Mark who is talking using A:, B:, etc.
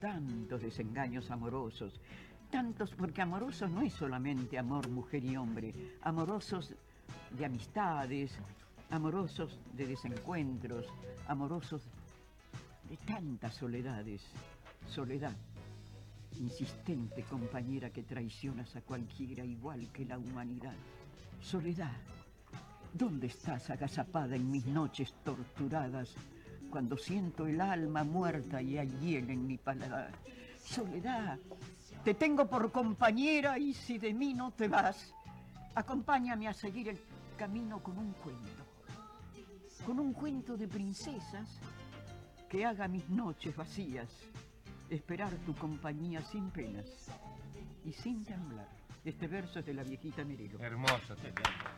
A: Tantos desengaños amorosos, tantos, porque amoroso no es solamente amor, mujer y hombre, amorosos de amistades, amorosos de desencuentros, amorosos de tantas soledades. Soledad, insistente compañera que traicionas a cualquiera igual que la humanidad. Soledad, ¿dónde estás agazapada en mis noches torturadas, cuando siento el alma muerta y hay hiel en mi paladar? Soledad, te tengo por compañera y si de mí no te vas, acompáñame a seguir el camino con un cuento de princesas que haga mis noches vacías, esperar tu compañía sin penas y sin temblar. Este verso es de la viejita Merelo.
B: Hermoso, Tete.